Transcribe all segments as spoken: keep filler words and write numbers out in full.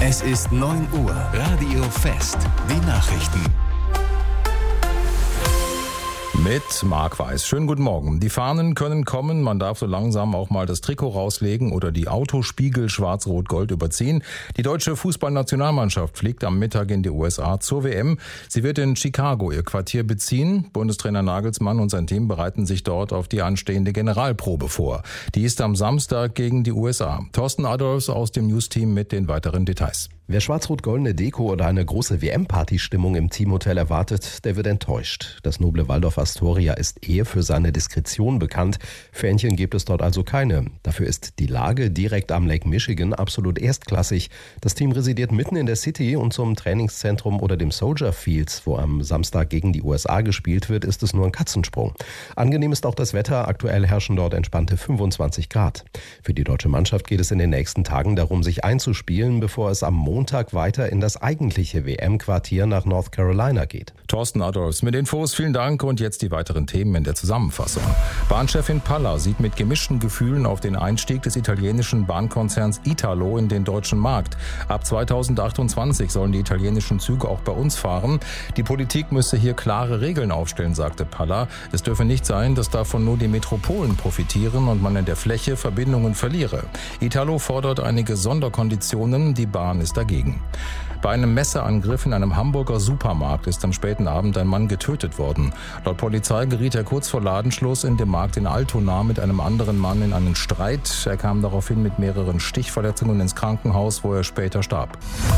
Es ist neun Uhr. Radio Fest. Die Nachrichten. Mit Marc Weiß. Schönen guten Morgen. Die Fahnen können kommen. Man darf so langsam auch mal das Trikot rauslegen oder die Autospiegel schwarz-rot-gold überziehen. Die deutsche Fußballnationalmannschaft fliegt am Mittag in die U S A zur W M. Sie wird in Chicago ihr Quartier beziehen. Bundestrainer Nagelsmann und sein Team bereiten sich dort auf die anstehende Generalprobe vor. Die ist am Samstag gegen die U S A. Thorsten Adolfs aus dem News-Team mit den weiteren Details. Wer schwarz-rot-goldene Deko oder eine große W M-Party-Stimmung im Teamhotel erwartet, der wird enttäuscht. Das noble Waldorf Astoria ist eher für seine Diskretion bekannt. Fähnchen gibt es dort also keine. Dafür ist die Lage direkt am Lake Michigan absolut erstklassig. Das Team residiert mitten in der City und zum Trainingszentrum oder dem Soldier Fields, wo am Samstag gegen die U S A gespielt wird, ist es nur ein Katzensprung. Angenehm ist auch das Wetter. Aktuell herrschen dort entspannte fünfundzwanzig Grad. Für die deutsche Mannschaft geht es in den nächsten Tagen darum, sich einzuspielen, bevor es am Montag Montag weiter in das eigentliche W M-Quartier nach North Carolina geht. Thorsten Adolfs mit Infos, vielen Dank und jetzt die weiteren Themen in der Zusammenfassung. Bahnchefin Palla sieht mit gemischten Gefühlen auf den Einstieg des italienischen Bahnkonzerns Italo in den deutschen Markt. Ab zweitausendachtundzwanzig sollen die italienischen Züge auch bei uns fahren. Die Politik müsse hier klare Regeln aufstellen, sagte Palla. Es dürfe nicht sein, dass davon nur die Metropolen profitieren und man in der Fläche Verbindungen verliere. Italo fordert einige Sonderkonditionen, die Bahn ist dagegen. Bei einem Messerangriff in einem Hamburger Supermarkt ist am späten Abend ein Mann getötet worden. Laut Polizei geriet er kurz vor Ladenschluss in dem Markt in Altona mit einem anderen Mann in einen Streit. Er kam daraufhin mit mehreren Stichverletzungen ins Krankenhaus, wo er später starb.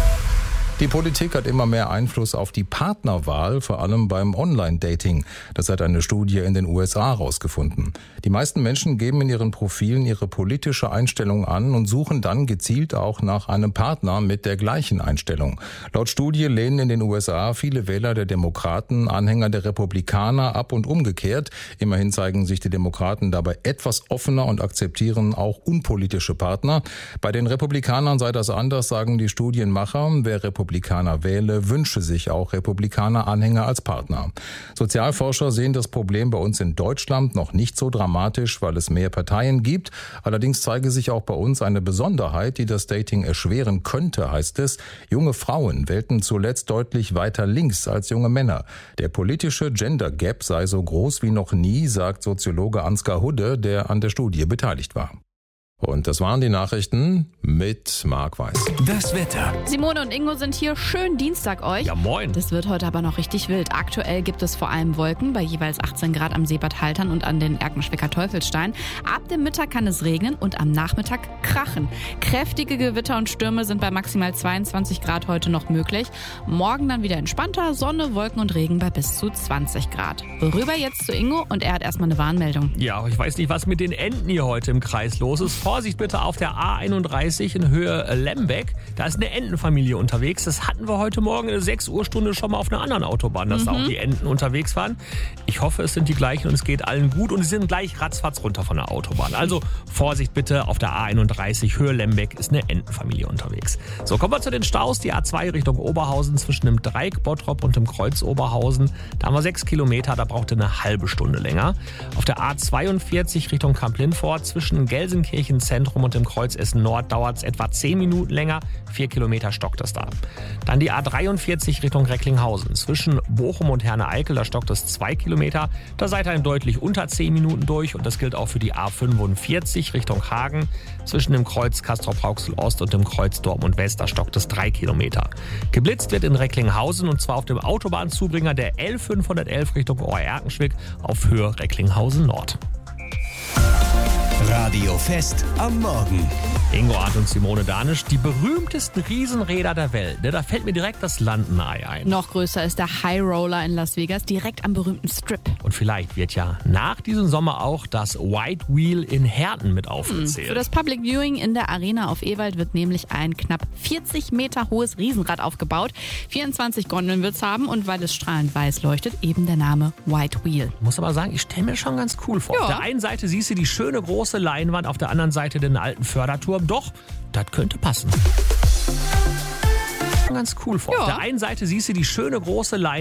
Die Politik hat immer mehr Einfluss auf die Partnerwahl, vor allem beim Online-Dating. Das hat eine Studie in den U S A herausgefunden. Die meisten Menschen geben in ihren Profilen ihre politische Einstellung an und suchen dann gezielt auch nach einem Partner mit der gleichen Einstellung. Laut Studie lehnen in den U S A viele Wähler der Demokraten Anhänger der Republikaner ab und umgekehrt. Immerhin zeigen sich die Demokraten dabei etwas offener und akzeptieren auch unpolitische Partner. Bei den Republikanern sei das anders, sagen die Studienmacher. Wer Republikaner wähle, wünsche sich auch Republikaner-Anhänger als Partner. Sozialforscher sehen das Problem bei uns in Deutschland noch nicht so dramatisch, weil es mehr Parteien gibt. Allerdings zeige sich auch bei uns eine Besonderheit, die das Dating erschweren könnte, heißt es. Junge Frauen wählten zuletzt deutlich weiter links als junge Männer. Der politische Gender Gap sei so groß wie noch nie, sagt Soziologe Ansgar Hudde, der an der Studie beteiligt war. Und das waren die Nachrichten mit Marc Weiß. Das Wetter. Simone und Ingo sind hier. Schön Dienstag euch. Ja, moin. Das wird heute aber noch richtig wild. Aktuell gibt es vor allem Wolken bei jeweils achtzehn Grad am Seebad Haltern und an den Erkenschwicker Teufelsstein. Ab dem Mittag kann es regnen und am Nachmittag krachen. Kräftige Gewitter und Stürme sind bei maximal zweiundzwanzig Grad heute noch möglich. Morgen dann wieder entspannter, Sonne, Wolken und Regen bei bis zu zwanzig Grad. Rüber jetzt zu Ingo und er hat erstmal eine Warnmeldung. Ja, ich weiß nicht, was mit den Enten hier heute im Kreis los ist. Vorsicht bitte auf der A einunddreißig in Höhe Lembeck. Da ist eine Entenfamilie unterwegs. Das hatten wir heute Morgen in der sechs Uhr Stunde schon mal auf einer anderen Autobahn, dass Mhm. da auch die Enten unterwegs waren. Ich hoffe, es sind die gleichen und es geht allen gut und sie sind gleich ratzfatz runter von der Autobahn. Also Vorsicht bitte, auf der A einunddreißig Höhe Lembeck ist eine Entenfamilie unterwegs. So, kommen wir zu den Staus. Die A zwei Richtung Oberhausen zwischen dem Dreieck Bottrop und dem Kreuz Oberhausen. Da haben wir sechs Kilometer, da braucht ihr eine halbe Stunde länger. Auf der A zweiundvierzig Richtung Kamp-Lindfort zwischen Gelsenkirchen Zentrum und dem Kreuz Essen Nord dauert es etwa zehn Minuten länger. Vier Kilometer stockt es da. Dann die A dreiundvierzig Richtung Recklinghausen. Zwischen Bochum und Herne-Eickel, da stockt es zwei Kilometer. Da seid ihr in deutlich unter zehn Minuten durch. Und das gilt auch für die A fünfundvierzig Richtung Hagen. Zwischen dem Kreuz Castrop-Rauxel Ost und dem Kreuz Dortmund West, da stockt es drei Kilometer. Geblitzt wird in Recklinghausen und zwar auf dem Autobahnzubringer der L fünfhundertelf Richtung Ohr-Erkenschwick auf Höhe Recklinghausen Nord. Radio Fest am Morgen. Ingo Arndt und Simone Danisch, die berühmtesten Riesenräder der Welt. Da fällt mir direkt das Landenei ein. Noch größer ist der High Roller in Las Vegas, direkt am berühmten Strip. Und vielleicht wird ja nach diesem Sommer auch das White Wheel in Herten mit aufgezählt. Für das Public Viewing in der Arena auf Ewald wird nämlich ein knapp vierzig Meter hohes Riesenrad aufgebaut. vierundzwanzig Gondeln wird es haben und weil es strahlend weiß leuchtet, eben der Name White Wheel. Ich muss aber sagen, ich stelle mir schon ganz cool vor. Ja. Auf der einen Seite siehst du die schöne große Leinwand, auf der anderen Seite den alten Förderturm. Doch, das könnte passen. Ganz cool vor. Ja. Auf der einen Seite siehst du die schöne große Leinwand.